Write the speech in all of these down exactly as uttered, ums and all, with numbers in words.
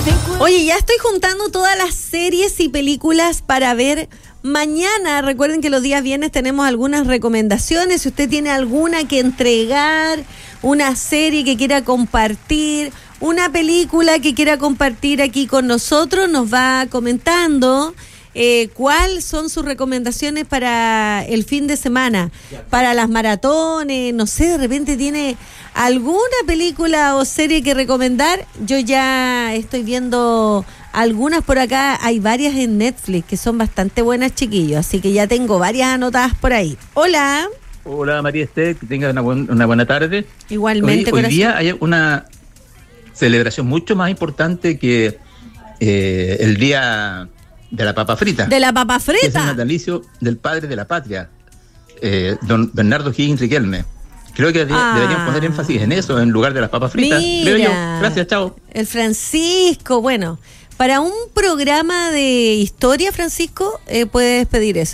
Oye, ya estoy juntando todas las series y películas para ver mañana. Recuerden que los días viernes tenemos algunas recomendaciones. Si usted tiene alguna que entregar, una serie que quiera compartir, una película que quiera compartir aquí con nosotros, nos va comentando eh, cuáles son sus recomendaciones para el fin de semana, para las maratones. No sé, de repente tiene alguna película o serie que recomendar. Yo ya estoy viendo algunas por acá. Hay varias en Netflix que son bastante buenas, chiquillos, así que ya tengo varias anotadas por ahí. Hola. Hola, María Esther, que tenga una, buen, una buena tarde. Igualmente. Hoy, hoy día hay una celebración mucho más importante que eh, el día de la papa frita. De la papa frita. Que es el natalicio del padre de la patria, eh, don Bernardo Higgins Riquelme. Creo que ah. deberían poner énfasis en eso en lugar de las papas fritas. Mira, creo yo. Gracias, chao. El Francisco, bueno, para un programa de historia, Francisco, eh, puedes pedir eso.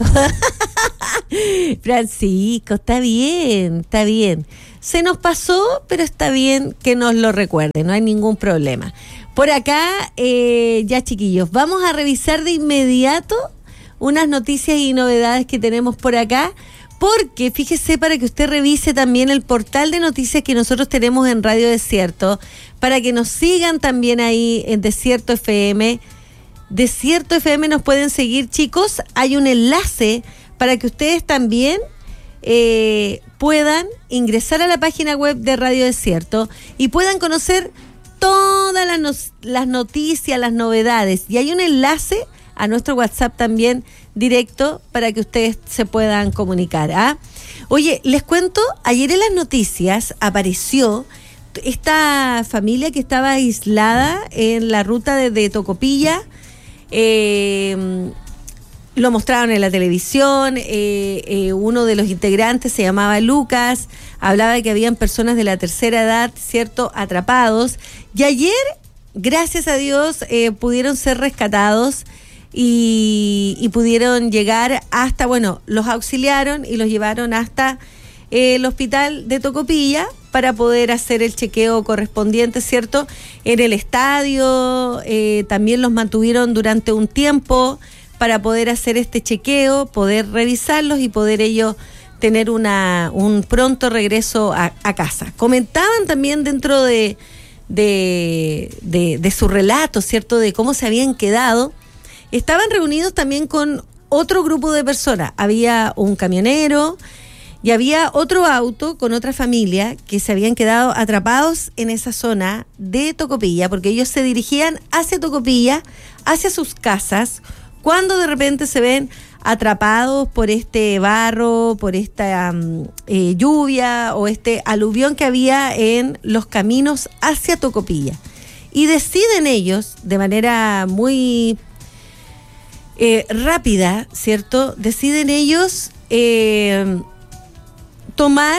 Francisco, está bien, está bien. Se nos pasó, pero está bien que nos lo recuerde, no hay ningún problema. Por acá, eh, ya chiquillos, vamos a revisar de inmediato unas noticias y novedades que tenemos por acá, porque fíjese, para que usted revise también el portal de noticias que nosotros tenemos en Radio Desierto, para que nos sigan también ahí en Desierto F M. Desierto F M nos pueden seguir, chicos. Hay un enlace para que ustedes también eh, puedan ingresar a la página web de Radio Desierto y puedan conocer todas las, no, las noticias, las novedades. Y hay un enlace a nuestro WhatsApp también directo para que ustedes se puedan comunicar. ¿ah? Oye, les cuento, ayer en las noticias apareció esta familia que estaba aislada en la ruta de, de Tocopilla. Eh, lo mostraron en la televisión. Eh, eh, uno de los integrantes se llamaba Lucas, hablaba de que habían personas de la tercera edad, ¿cierto?, atrapados. Y ayer, gracias a Dios, eh, pudieron ser rescatados. Y, y pudieron llegar hasta, bueno, los auxiliaron y los llevaron hasta eh, el hospital de Tocopilla para poder hacer el chequeo correspondiente, ¿cierto? En el estadio eh, también los mantuvieron durante un tiempo para poder hacer este chequeo, poder revisarlos y poder ellos tener una un pronto regreso a, a casa. Comentaban también dentro de, de, de, de su relato, ¿cierto?, de cómo se habían quedado. Estaban reunidos también con otro grupo de personas. Había un camionero y había otro auto con otra familia que se habían quedado atrapados en esa zona de Tocopilla, porque ellos se dirigían hacia Tocopilla, hacia sus casas, cuando de repente se ven atrapados por este barro, por esta um, eh, lluvia o este aluvión que había en los caminos hacia Tocopilla. Y deciden ellos, de manera muy Eh, rápida, ¿cierto? Deciden ellos eh, tomar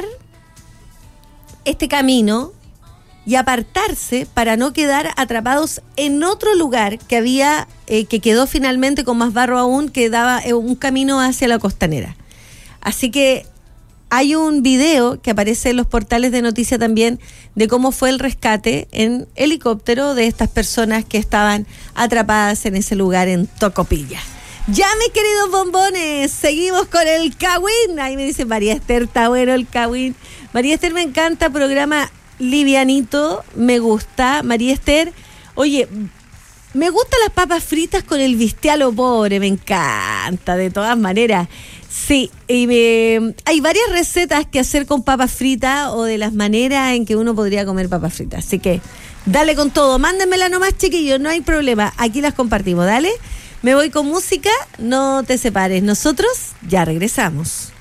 este camino y apartarse para no quedar atrapados en otro lugar que había, eh, que quedó finalmente con más barro aún, que daba eh, un camino hacia la costanera. Así que hay un video que aparece en los portales de noticias también de cómo fue el rescate en helicóptero de estas personas que estaban atrapadas en ese lugar en Tocopilla. Ya, mis queridos bombones, seguimos con el Cawin. Ahí me dice María Esther, está bueno el Cawin. María Esther, me encanta, programa livianito, me gusta. María Esther, oye, me gustan las papas fritas con el bestialo pobre, me encanta, de todas maneras. Sí, y me, hay varias recetas que hacer con papas fritas o de las maneras en que uno podría comer papas fritas. Así que dale con todo, mándenmela nomás, chiquillos, no hay problema, aquí las compartimos, dale. Me voy con música, no te separes, nosotros ya regresamos.